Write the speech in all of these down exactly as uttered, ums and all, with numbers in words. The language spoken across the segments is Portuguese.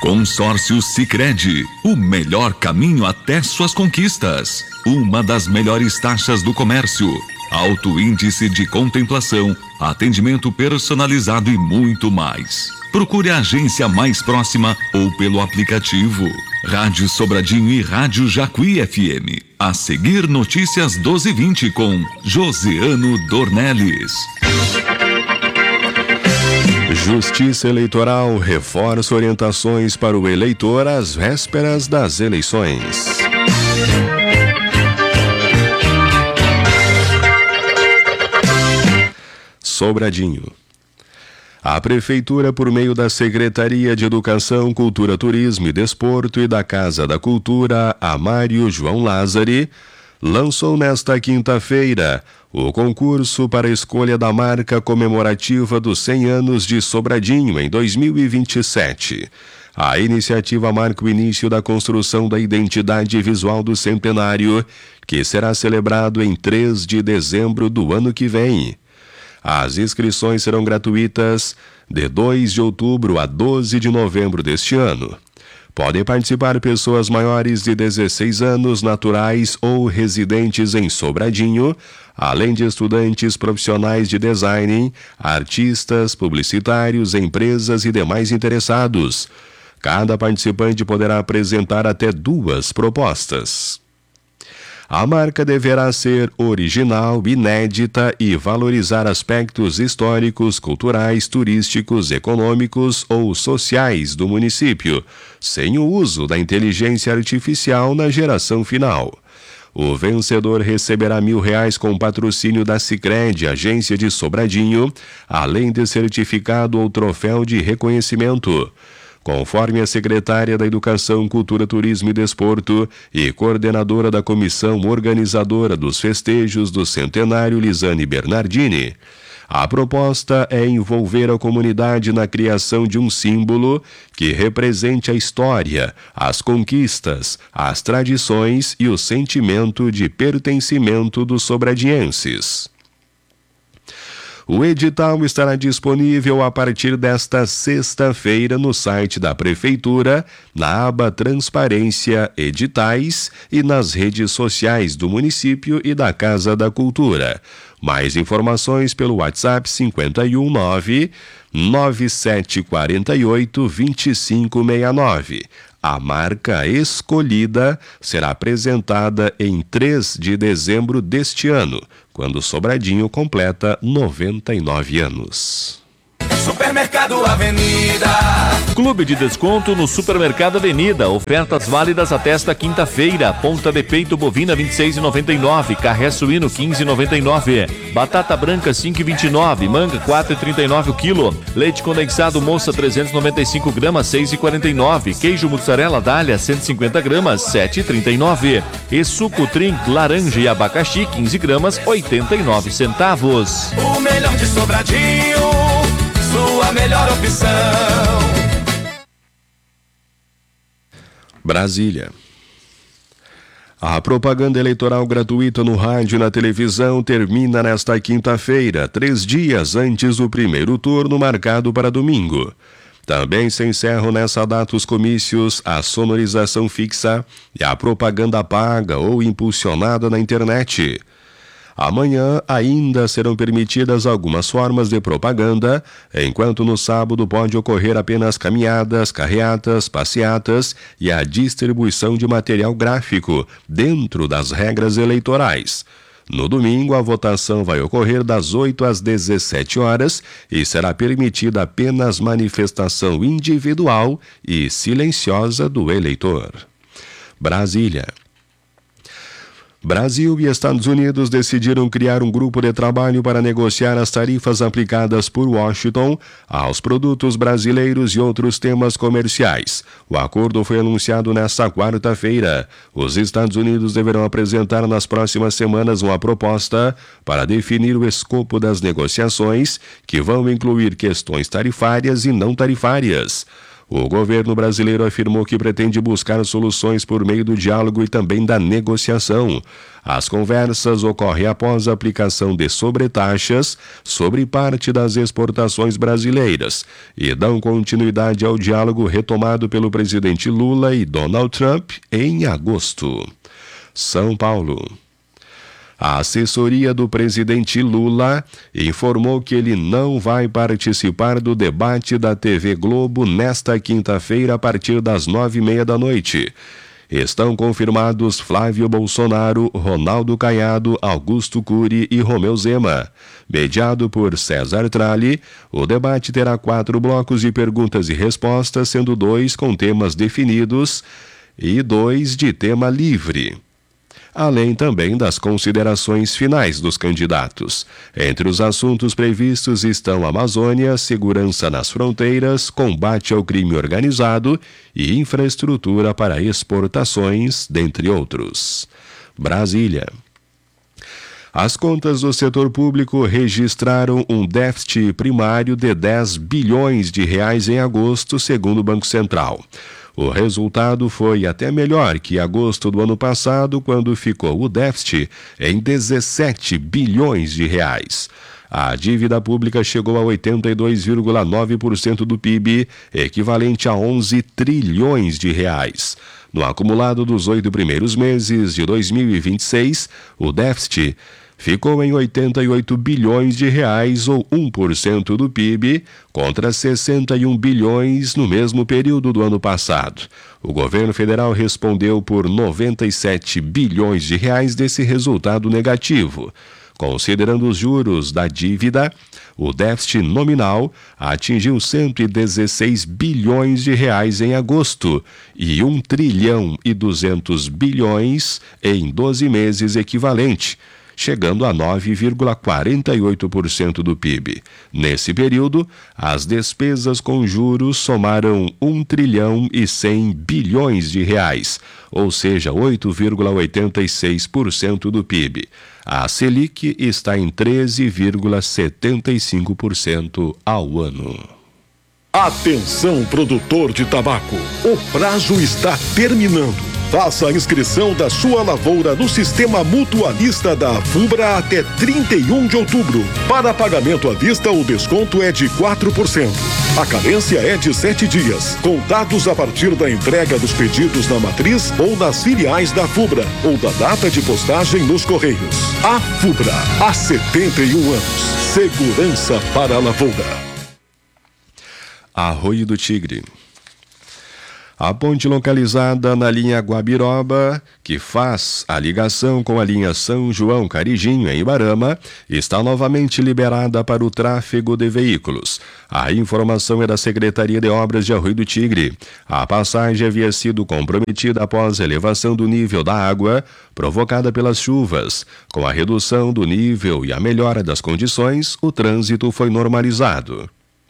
Consórcio Sicredi, o melhor caminho até suas conquistas. Uma das melhores taxas do comércio, alto índice de contemplação, atendimento personalizado e muito mais. Procure a agência mais próxima ou pelo aplicativo. Rádio Sobradinho e Rádio Jacuí F M. A seguir, notícias doze e vinte com Josiano Dornelles. Justiça Eleitoral reforça orientações para o eleitor às vésperas das eleições. Sobradinho. A Prefeitura, por meio da Secretaria de Educação, Cultura, Turismo e Desporto e da Casa da Cultura, Amário João Lázari, lançou nesta quinta-feira o concurso para a escolha da marca comemorativa dos cem anos de Sobradinho em dois mil e vinte e sete. A iniciativa marca o início da construção da identidade visual do centenário, que será celebrado em três de dezembro do ano que vem. As inscrições serão gratuitas de dois de outubro a doze de novembro deste ano. Podem participar pessoas maiores de dezesseis anos, naturais ou residentes em Sobradinho, além de estudantes profissionais de design, artistas, publicitários, empresas e demais interessados. Cada participante poderá apresentar até duas propostas. A marca deverá ser original, inédita e valorizar aspectos históricos, culturais, turísticos, econômicos ou sociais do município, sem o uso da inteligência artificial na geração final. O vencedor receberá mil reais com patrocínio da Sicredi, agência de Sobradinho, além de certificado ou troféu de reconhecimento. Conforme a secretária da Educação, Cultura, Turismo e Desporto e coordenadora da comissão organizadora dos festejos do centenário, Lisane Bernardini, a proposta é envolver a comunidade na criação de um símbolo que represente a história, as conquistas, as tradições e o sentimento de pertencimento dos sobradienses. O edital estará disponível a partir desta sexta-feira no site da Prefeitura, na aba Transparência, Editais e nas redes sociais do município e da Casa da Cultura. Mais informações pelo WhatsApp cinco um nove, nove sete quatro oito, dois cinco seis nove. A marca escolhida será apresentada em três de dezembro deste ano, quando Sobradinho completa noventa e nove anos. Supermercado Avenida. Clube de desconto no Supermercado Avenida. Ofertas válidas até esta quinta-feira. Ponta de peito bovina vinte e seis reais e noventa e nove centavos. Carré suíno quinze reais e noventa e nove centavos. Batata branca cinco reais e vinte e nove centavos. Manga quatro reais e trinta e nove centavos o quilo. Leite condensado moça trezentos e noventa e cinco gramas seis reais e quarenta e nove centavos. Queijo mussarela Dália cento e cinquenta gramas sete reais e trinta e nove centavos. E suco Trim laranja e abacaxi quinze gramas oitenta e nove centavos. O melhor de Sobradinho, sua melhor opção. Brasília. A propaganda eleitoral gratuita no rádio e na televisão termina nesta quinta-feira, três dias antes do primeiro turno marcado para domingo. Também se encerram nessa data os comícios, a sonorização fixa e a propaganda paga ou impulsionada na internet. Amanhã ainda serão permitidas algumas formas de propaganda, enquanto no sábado pode ocorrer apenas caminhadas, carreatas, passeatas e a distribuição de material gráfico dentro das regras eleitorais. No domingo, a votação vai ocorrer das oito às dezessete horas e será permitida apenas manifestação individual e silenciosa do eleitor. Brasília. Brasil e Estados Unidos decidiram criar um grupo de trabalho para negociar as tarifas aplicadas por Washington aos produtos brasileiros e outros temas comerciais. O acordo foi anunciado nesta quarta-feira. Os Estados Unidos deverão apresentar nas próximas semanas uma proposta para definir o escopo das negociações, que vão incluir questões tarifárias e não tarifárias. O governo brasileiro afirmou que pretende buscar soluções por meio do diálogo e também da negociação. As conversas ocorrem após a aplicação de sobretaxas sobre parte das exportações brasileiras e dão continuidade ao diálogo retomado pelo presidente Lula e Donald Trump em agosto. São Paulo. A assessoria do presidente Lula informou que ele não vai participar do debate da T V Globo nesta quinta-feira a partir das nove e meia da noite. Estão confirmados Flávio Bolsonaro, Ronaldo Caiado, Augusto Cury e Romeu Zema. Mediado por César Tralli, o debate terá quatro blocos de perguntas e respostas, sendo dois com temas definidos e dois de tema livre, além também das considerações finais dos candidatos. Entre os assuntos previstos estão Amazônia, segurança nas fronteiras, combate ao crime organizado e infraestrutura para exportações, dentre outros. Brasília. As contas do setor público registraram um déficit primário de dez bilhões de reais em agosto, segundo o Banco Central. O resultado foi até melhor que agosto do ano passado, quando ficou o déficit em dezessete bilhões de reais. A dívida pública chegou a oitenta e dois vírgula nove por cento do P I B, equivalente a onze trilhões de reais. No acumulado dos oito primeiros meses de dois mil e vinte e seis, o déficit ficou em oitenta e oito bilhões de reais, ou um por cento do P I B, contra sessenta e um bilhões no mesmo período do ano passado. O governo federal respondeu por noventa e sete bilhões de reais desse resultado negativo. Considerando os juros da dívida, o déficit nominal atingiu cento e dezesseis bilhões de reais em agosto e um trilhão e duzentos bilhões em doze meses equivalente, chegando a nove vírgula quarenta e oito por cento do P I B. Nesse período, as despesas com juros somaram um trilhão e cem bilhões de reais, ou seja, oito vírgula oitenta e seis por cento do P I B. A Selic está em treze vírgula setenta e cinco por cento ao ano. Atenção, produtor de tabaco, o prazo está terminando. Faça a inscrição da sua lavoura no Sistema Mutualista da Fubra até trinta e um de outubro. Para pagamento à vista, o desconto é de quatro por cento. A carência é de sete dias, contados a partir da entrega dos pedidos na matriz ou nas filiais da Fubra, ou da data de postagem nos Correios. A Fubra, há setenta e um anos. Segurança para a lavoura. Arroio do Tigre. A ponte localizada na linha Guabiroba, que faz a ligação com a linha São João-Carijinho, em Ibarama, está novamente liberada para o tráfego de veículos. A informação é da Secretaria de Obras de Arroio do Tigre. A passagem havia sido comprometida após a elevação do nível da água provocada pelas chuvas. Com a redução do nível e a melhora das condições, o trânsito foi normalizado.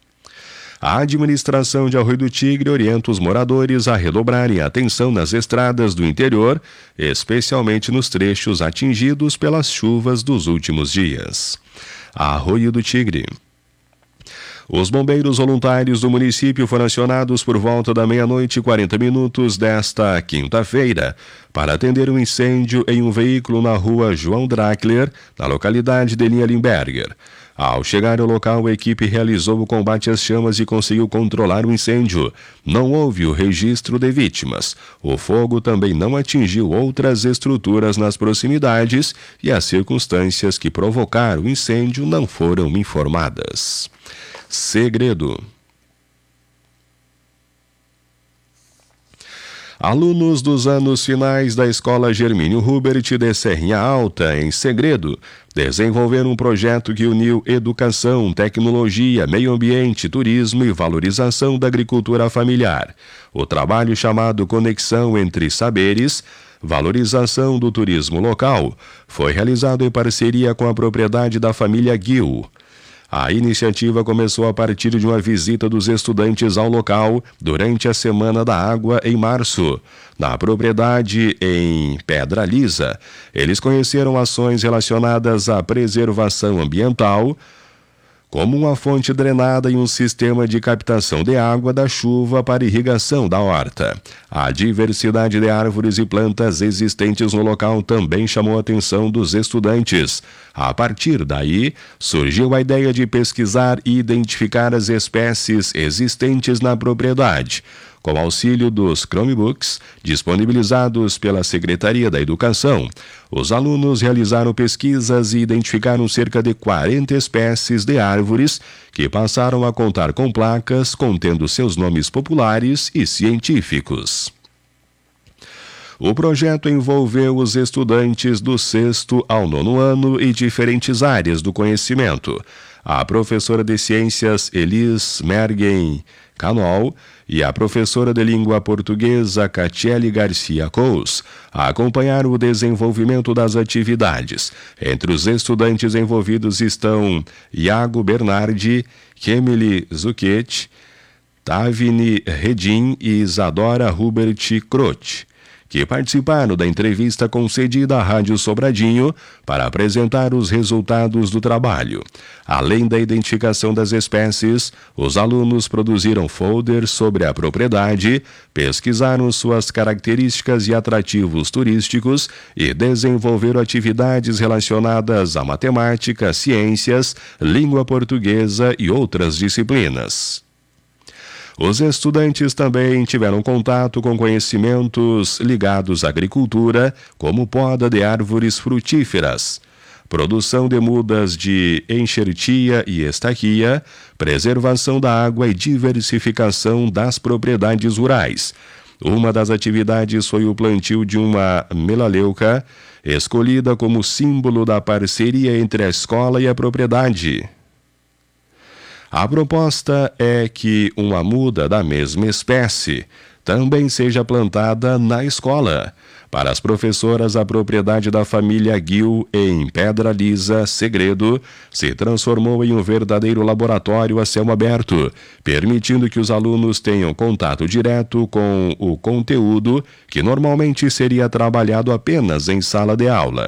A administração de Arroio do Tigre orienta os moradores a redobrarem a atenção nas estradas do interior, especialmente nos trechos atingidos pelas chuvas dos últimos dias. Arroio do Tigre. Os bombeiros voluntários do município foram acionados por volta da meia-noite e quarenta minutos desta quinta-feira para atender um incêndio em um veículo na rua João Drackler, na localidade de Linha Limberger. Ao chegar ao local, a equipe realizou o combate às chamas e conseguiu controlar o incêndio. Não houve o registro de vítimas. O fogo também não atingiu outras estruturas nas proximidades e as circunstâncias que provocaram o incêndio não foram informadas. Segredo. Alunos dos anos finais da Escola Germínio Hubert de Serrinha Alta, em Segredo, desenvolveram um projeto que uniu educação, tecnologia, meio ambiente, turismo e valorização da agricultura familiar. O trabalho, chamado Conexão entre Saberes, Valorização do Turismo Local, foi realizado em parceria com a propriedade da família Gil. A iniciativa começou a partir de uma visita dos estudantes ao local durante a Semana da Água em março. Na propriedade em Pedra Lisa, eles conheceram ações relacionadas à preservação ambiental, como uma fonte drenada e um sistema de captação de água da chuva para irrigação da horta. A diversidade de árvores e plantas existentes no local também chamou a atenção dos estudantes. A partir daí, surgiu a ideia de pesquisar e identificar as espécies existentes na propriedade. Com auxílio dos Chromebooks disponibilizados pela Secretaria da Educação, os alunos realizaram pesquisas e identificaram cerca de quarenta espécies de árvores que passaram a contar com placas contendo seus nomes populares e científicos. O projeto envolveu os estudantes do sexto ao nono ano e diferentes áreas do conhecimento. A professora de Ciências Elis Mergen Canol e a professora de Língua Portuguesa Catiele Garcia Cous acompanharam o desenvolvimento das atividades. Entre os estudantes envolvidos estão Iago Bernardi, Kemily Zucchetti, Tavini Redin e Isadora Hubert Croce, que participaram da entrevista concedida à Rádio Sobradinho para apresentar os resultados do trabalho. Além da identificação das espécies, os alunos produziram folders sobre a propriedade, pesquisaram suas características e atrativos turísticos e desenvolveram atividades relacionadas a matemática, ciências, língua portuguesa e outras disciplinas. Os estudantes também tiveram contato com conhecimentos ligados à agricultura, como poda de árvores frutíferas, produção de mudas de enxertia e estaquia, preservação da água e diversificação das propriedades rurais. Uma das atividades foi o plantio de uma melaleuca, escolhida como símbolo da parceria entre a escola e a propriedade. A proposta é que uma muda da mesma espécie também seja plantada na escola. Para as professoras, a propriedade da família Gil em Pedra Lisa, Segredo, se transformou em um verdadeiro laboratório a céu aberto, permitindo que os alunos tenham contato direto com o conteúdo que normalmente seria trabalhado apenas em sala de aula.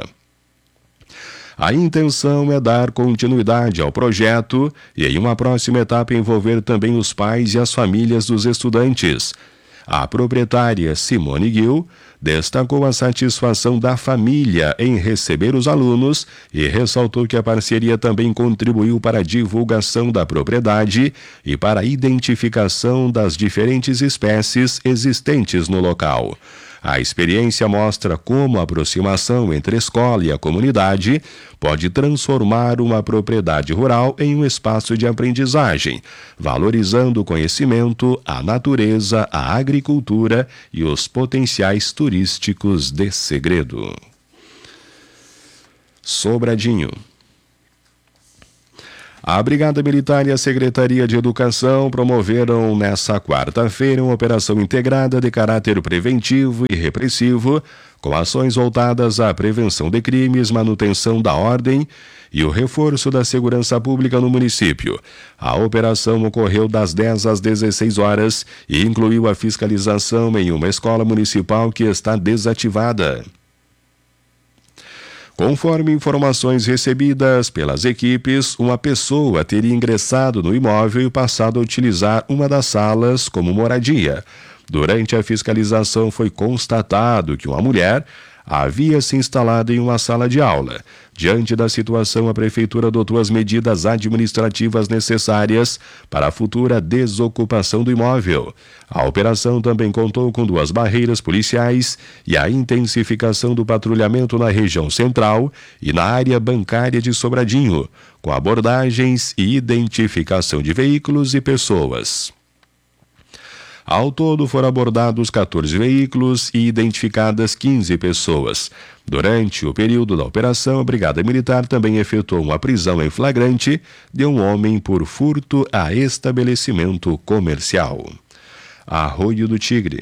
A intenção é dar continuidade ao projeto e, em uma próxima etapa, envolver também os pais e as famílias dos estudantes. A proprietária Simone Gil destacou a satisfação da família em receber os alunos e ressaltou que a parceria também contribuiu para a divulgação da propriedade e para a identificação das diferentes espécies existentes no local. A experiência mostra como a aproximação entre a escola e a comunidade pode transformar uma propriedade rural em um espaço de aprendizagem, valorizando o conhecimento, a natureza, a agricultura e os potenciais turísticos de Segredo. Sobradinho. A Brigada Militar e a Secretaria de Educação promoveram nesta quarta-feira uma operação integrada de caráter preventivo e repressivo, com ações voltadas à prevenção de crimes, manutenção da ordem e o reforço da segurança pública no município. A operação ocorreu das dez às dezesseis horas e incluiu a fiscalização em uma escola municipal que está desativada. Conforme informações recebidas pelas equipes, uma pessoa teria ingressado no imóvel e passado a utilizar uma das salas como moradia. Durante a fiscalização foi constatado que uma mulher havia se instalado em uma sala de aula. Diante da situação, a Prefeitura adotou as medidas administrativas necessárias para a futura desocupação do imóvel. A operação também contou com duas barreiras policiais e a intensificação do patrulhamento na região central e na área bancária de Sobradinho, com abordagens e identificação de veículos e pessoas. Ao todo, foram abordados quatorze veículos e identificadas quinze pessoas. Durante o período da operação, a Brigada Militar também efetuou uma prisão em flagrante de um homem por furto a estabelecimento comercial. Arroio do Tigre.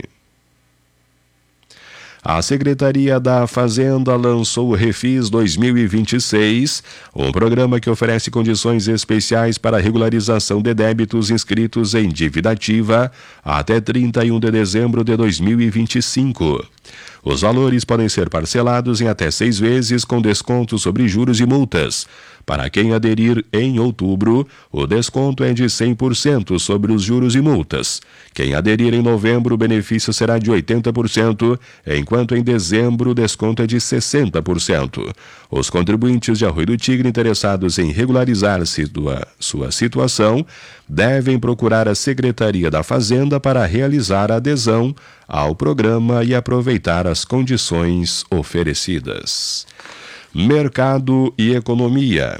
A Secretaria da Fazenda lançou o Refis dois mil e vinte e seis, um programa que oferece condições especiais para a regularização de débitos inscritos em dívida ativa até trinta e um de dezembro de dois mil e vinte e cinco. Os valores podem ser parcelados em até seis vezes com desconto sobre juros e multas. Para quem aderir em outubro, o desconto é de cem por cento sobre os juros e multas. Quem aderir em novembro, o benefício será de oitenta por cento, enquanto em dezembro o desconto é de sessenta por cento. Os contribuintes de Arroio do Tigre interessados em regularizar sua, sua situação devem procurar a Secretaria da Fazenda para realizar a adesão ao programa e aproveitar as condições oferecidas. Mercado e economia.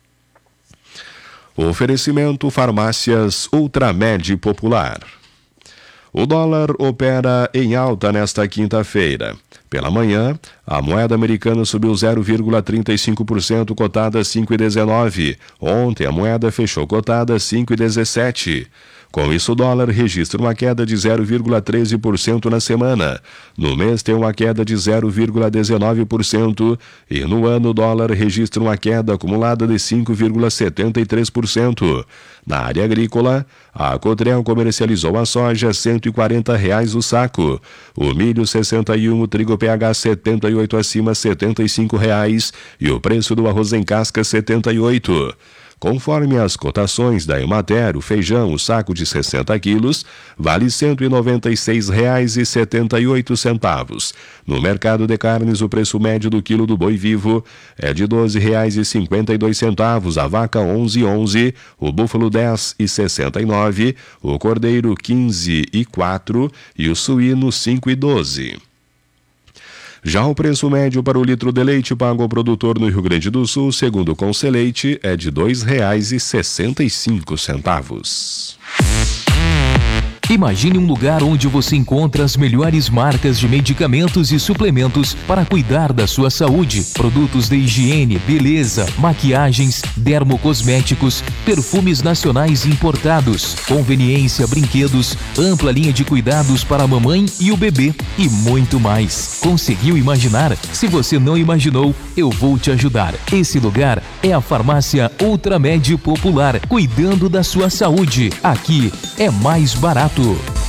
Oferecimento Farmácias Ultramed Popular. O dólar opera em alta nesta quinta-feira. Pela manhã, a moeda americana subiu zero vírgula trinta e cinco por cento, cotada a cinco reais e dezenove centavos. Ontem, a moeda fechou cotada a cinco reais e dezessete centavos. Com isso, o dólar registra uma queda de zero vírgula treze por cento na semana. No mês, tem uma queda de zero vírgula dezenove por cento e no ano, o dólar registra uma queda acumulada de cinco vírgula setenta e três por cento. Na área agrícola, a Cotrel comercializou a soja a cento e quarenta reais o saco, o milho sessenta e um, o trigo P H setenta e oito acima setenta e cinco reais e o preço do arroz em casca setenta e oito. Conforme as cotações da Emater, o feijão, o saco de sessenta quilos, vale cento e noventa e seis reais e setenta e oito centavos. No mercado de carnes, o preço médio do quilo do boi vivo é de doze reais e cinquenta e dois centavos, a vaca onze reais e onze centavos, o búfalo dez reais e sessenta e nove centavos, o cordeiro quinze reais e quatro centavos e o suíno cinco reais e doze centavos. Já o preço médio para o litro de leite pago ao produtor no Rio Grande do Sul, segundo o Conceleite, é de dois reais e sessenta e cinco centavos. Imagine um lugar onde você encontra as melhores marcas de medicamentos e suplementos para cuidar da sua saúde. Produtos de higiene, beleza, maquiagens, dermocosméticos, perfumes nacionais importados, conveniência, brinquedos, ampla linha de cuidados para a mamãe e o bebê e muito mais. Conseguiu imaginar? Se você não imaginou, eu vou te ajudar. Esse lugar é a Farmácia Ultramed Popular, cuidando da sua saúde. Aqui é mais barato.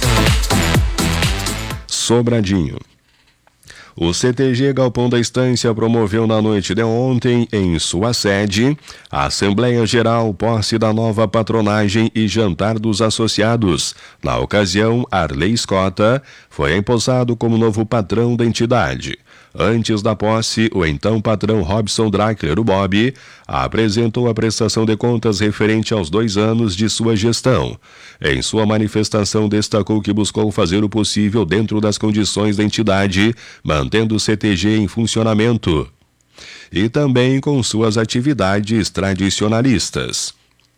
Sobradinho. O C T G Galpão da Estância promoveu na noite de ontem, em sua sede, a Assembleia Geral, posse da nova patronagem e jantar dos associados. Na ocasião, Arley Escota foi empossado como novo patrão da entidade. Antes da posse, o então patrão Robson Drackler, o Bob, apresentou a prestação de contas referente aos dois anos de sua gestão. Em sua manifestação, destacou que buscou fazer o possível dentro das condições da entidade, mantendo o C T G em funcionamento, e também com suas atividades tradicionalistas.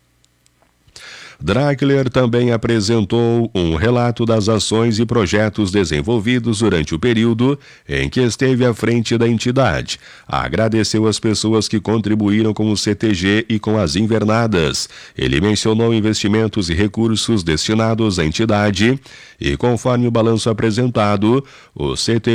Drackler também apresentou um relato das ações e projetos desenvolvidos durante o período em que esteve à frente da entidade. Agradeceu as pessoas que contribuíram com o C T G e com as invernadas. Ele mencionou investimentos e recursos destinados à entidade e, conforme o balanço apresentado, o C T G